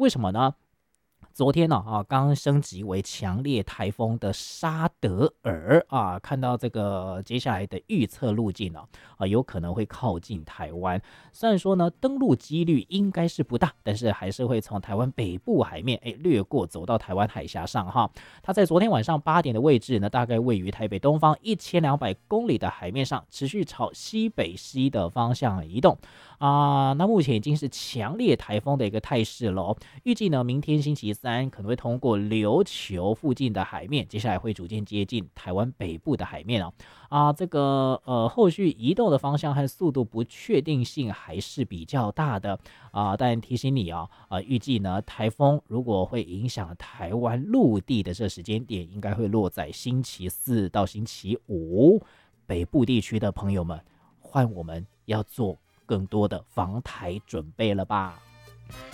为什么呢？昨天呢刚升级为强烈台风的沙德尔看到这个接下来的预测路径有可能会靠近台湾。虽然说呢登陆几率应该是不大，但是还是会从台湾北部海面掠过走到台湾海峡上哈。它在昨天晚上8点的位置呢，大概位于台北东方1200公里的海面上，持续朝西北西的方向移动那目前已经是强烈台风的一个态势了预计呢明天星期三可能会通过琉球附近的海面，接下来会逐渐接近台湾北部的海面这个后续移动的方向和速度不确定性还是比较大的但提醒你预计呢台风如果会影响台湾陆地的这时间点，应该会落在星期四到星期五，北部地区的朋友们，换我们要做更多的防台准备了吧。